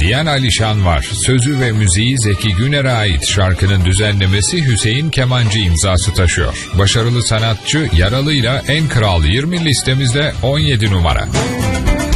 diyen Alişan var. Sözü ve müziği Zeki Güner'e ait, şarkının düzenlemesi Hüseyin Kemancı imzası taşıyor. Başarılı sanatçı Yaralı'yla En Kral 20 listemizde 17 numara.